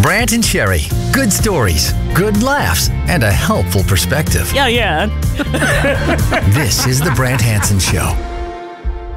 Brant and Sherry. Good stories, good laughs, and a helpful perspective. Yeah. This is The Brant Hanson Show.